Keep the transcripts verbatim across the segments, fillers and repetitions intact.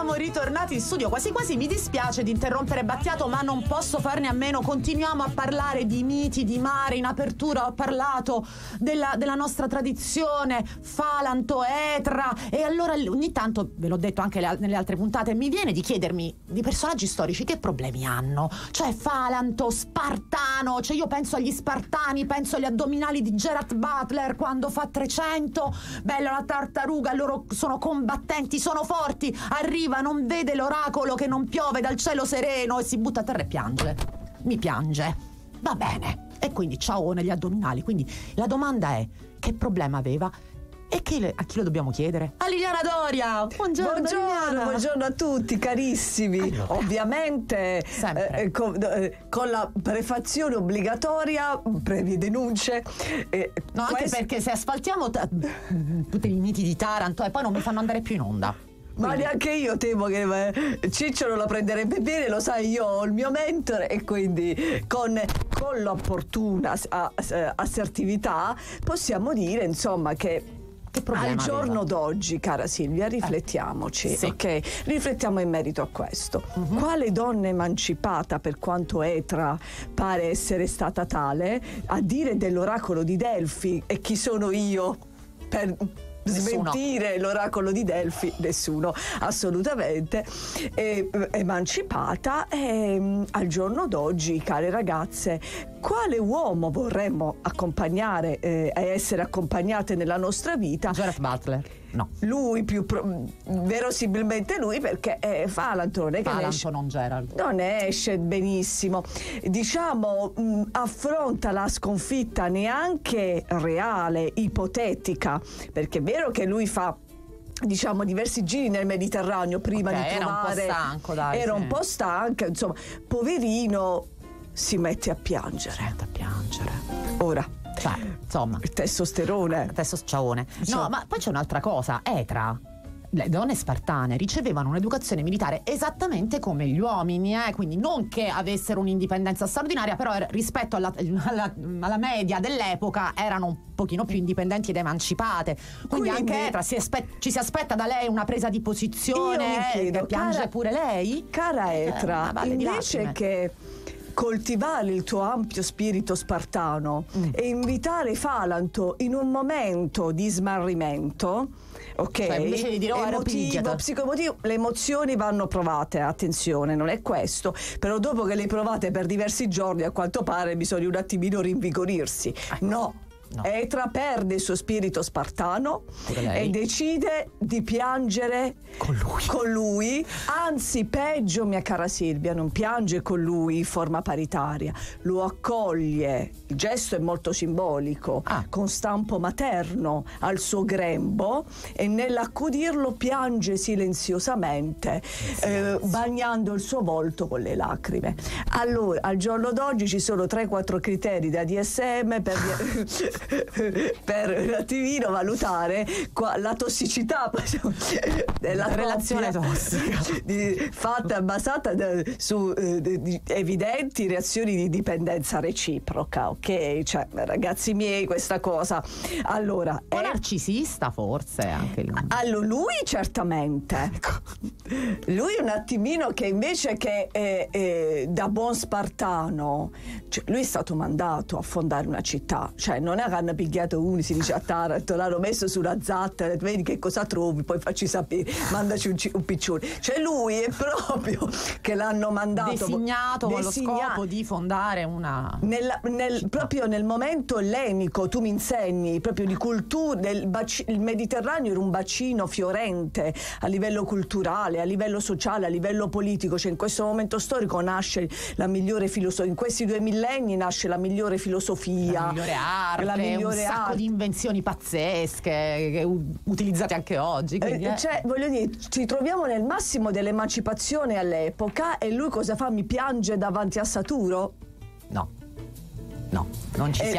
siamo ritornati in studio. Quasi quasi mi dispiace di interrompere Battiato, ma non posso farne a meno. Continuiamo a parlare di miti, di mare. In apertura ho parlato della, della nostra tradizione, Falanto, Etra. E allora ogni tanto, ve l'ho detto anche le, nelle altre puntate, mi viene di chiedermi di personaggi storici che problemi hanno. Cioè Falanto, Spartano, cioè io penso agli Spartani, penso agli addominali di Gerard Butler quando fa trecento, bella la tartaruga, loro sono combattenti, sono forti, arriva, non vede l'oracolo che non piove dal cielo sereno e si butta a terra e piange, mi piange, va bene, e quindi ciao negli addominali. Quindi la domanda è: che problema aveva? E che le, a chi lo dobbiamo chiedere? A Liliana Doria! Buongiorno, buongiorno, Liliana. Buongiorno a tutti carissimi. Allora, ovviamente eh, con, eh, con la prefazione obbligatoria, previe denunce. Eh, no, anche questo... perché se asfaltiamo t- tutti i miti di Taranto e poi non mi fanno andare più in onda. Ma quindi... neanche io temo che eh, Ciccio non la prenderebbe bene, lo sai, io ho il mio mentore e quindi con, con l'opportuna assertività possiamo dire insomma che al giorno aveva? d'oggi, cara Silvia, riflettiamoci, eh, sì. ok? Riflettiamo in merito a questo. Uh-huh. Quale donna emancipata, per quanto Etra pare essere stata tale, a dire dell'oracolo di Delfi, e chi sono io per smentire l'oracolo di Delfi? Nessuno, assolutamente. E, emancipata e, al giorno d'oggi, care ragazze, quale uomo vorremmo accompagnare e eh, essere accompagnate nella nostra vita? Gerard Butler. No. Lui più pro- verosimilmente lui, perché è Falanto, non è che Falanto, esce, non Gerald. non esce benissimo, diciamo, mh, affronta la sconfitta neanche reale, ipotetica, perché è vero che lui fa, diciamo, diversi giri nel Mediterraneo prima okay, di trovare, era un po' stanco, dai, era sì. un po' stanco, insomma, poverino, si mette a piangere. Si mette a piangere. Ora, cioè, insomma, il testosterone. Testosterone. Cioè. No, ma poi c'è un'altra cosa. Etra, le donne spartane ricevevano un'educazione militare esattamente come gli uomini, eh? Quindi non che avessero un'indipendenza straordinaria, però rispetto alla, alla, alla media dell'epoca erano un pochino più indipendenti ed emancipate. Quindi, Quindi anche Etra si aspe- ci si aspetta da lei una presa di posizione. Io mi chiedo, che piange cara, pure lei? Cara Etra, eh, invece che coltivare il tuo ampio spirito spartano mm. e invitare Falanto in un momento di smarrimento, ok? Cioè, invece di dire, oh, emotivo, psicoemotivo, le emozioni vanno provate, attenzione, non è questo, però dopo che le provate per diversi giorni, a quanto pare bisogna un attimino rinvigorirsi. Ecco. No. No. Etra perde il suo spirito spartano e decide di piangere con lui. con lui, anzi peggio, mia cara Silvia, non piange con lui in forma paritaria, lo accoglie, il gesto è molto simbolico, ah. con stampo materno al suo grembo e nell'accudirlo piange silenziosamente, sì, eh, sì. bagnando il suo volto con le lacrime. Allora, al giorno d'oggi ci sono tre quattro criteri da D S M per per un attimino valutare qua, la tossicità della relazione tossica di, fatta basata da, su eh, di, evidenti reazioni di dipendenza reciproca, ok? Cioè, ragazzi miei, questa cosa allora un è... narcisista forse anche lui. Allora lui certamente lui un attimino che invece che eh, eh, da buon spartano, cioè, lui è stato mandato a fondare una città, cioè non è che hanno pigliato uno, si dice a Taranto, l'hanno messo sulla zattera, vedi che cosa trovi, poi facci sapere, mandaci un, un piccione. Cioè lui è proprio che l'hanno mandato designato con lo scopo di fondare una nel, nel, proprio nel momento ellenico. Tu mi insegni proprio di cultura del bac- il Mediterraneo era un bacino fiorente a livello culturale, a livello sociale, a livello politico, cioè in questo momento storico nasce la migliore filosofia, in questi due millenni nasce la migliore filosofia, la migliore arte, la migliore un sacco arte. di invenzioni pazzesche che, u- utilizzate anche oggi, quindi, eh, eh. cioè voglio dire, ci troviamo nel massimo dell'emancipazione all'epoca e lui cosa fa? Mi piange davanti a Saturo? No, no, non ci e, siamo.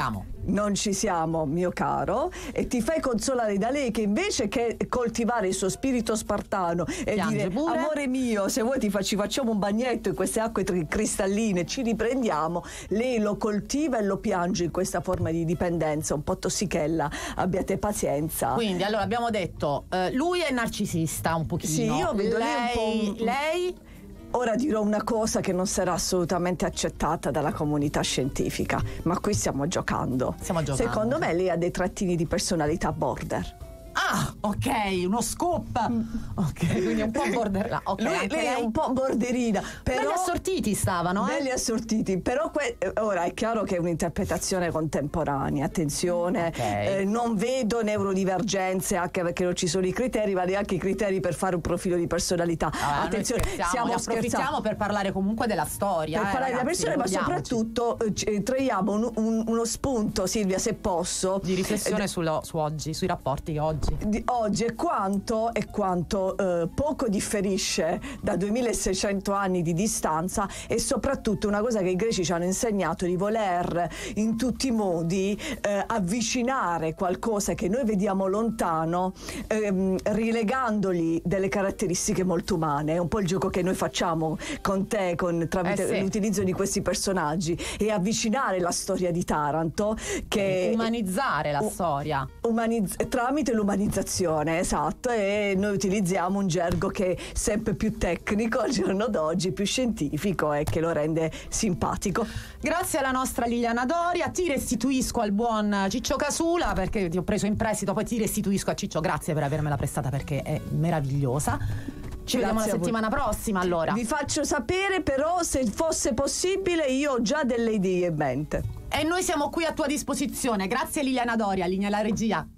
non ci siamo, mio caro, e ti fai consolare da lei, che invece che coltivare il suo spirito spartano e piange dire pure. amore mio, se vuoi ti fa- ci facciamo un bagnetto in queste acque tri- cristalline, ci riprendiamo, lei lo coltiva e lo piange in questa forma di dipendenza un po' tossichella. Abbiate pazienza. Quindi allora abbiamo detto eh, lui è narcisista un pochino. Sì, io vedo lei lei, un po'. lei Ora dirò una cosa che non sarà assolutamente accettata dalla comunità scientifica, ma qui stiamo giocando. Stiamo giocando. Secondo me lei ha dei trattini di personalità border. Ah, ok, uno scoop. Ok, quindi un po' borderline. Ok, Lui, anche lei è un po' borderina, però belli assortiti stavano, eh? belli assortiti, però que- ora è chiaro che è un'interpretazione contemporanea, attenzione, Okay. eh, non vedo neurodivergenze anche perché non ci sono i criteri, ma neanche i criteri per fare un profilo di personalità. Ah, noi attenzione, scherziamo, stiamo ne approfittiamo scherzando. per parlare comunque della storia. Per eh, parlare della ragazzi, persona, ma ricordiamoci. soprattutto eh, ci- traiamo un- un- uno spunto, Silvia, se posso, Di riflessione eh, sullo- su oggi, sui rapporti oggi. di oggi e quanto, e quanto eh, poco differisce da duemilaseicento anni di distanza, e soprattutto una cosa che i greci ci hanno insegnato, di voler in tutti i modi eh, avvicinare qualcosa che noi vediamo lontano, ehm, rilegandogli delle caratteristiche molto umane. È un po' il gioco che noi facciamo con te, con, tramite Eh sì. l'utilizzo di questi personaggi, e avvicinare la storia di Taranto, che Umanizzare la u- storia. umanizz- tramite l'umanizzazione, esatto, e noi utilizziamo un gergo che è sempre più tecnico al giorno d'oggi, più scientifico, e che lo rende simpatico. Grazie alla nostra Liliana Doria, ti restituisco al buon Ciccio Casula perché ti ho preso in prestito, poi ti restituisco a Ciccio, grazie per avermela prestata perché è meravigliosa. Ci vediamo la Grazie a voi. settimana prossima allora. Vi faccio sapere però, se fosse possibile, io ho già delle idee in mente. E noi siamo qui a tua disposizione. Grazie Liliana Doria, linea alla regia.